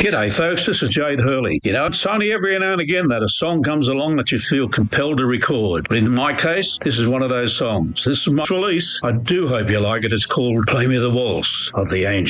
G'day, folks. This is Jade Hurley. You know, it's only every now and again that a song comes along that you feel compelled to record. But in my case, this is one of those songs. This is my release. I do hope you like it. It's called Play Me the Waltz of the Angels.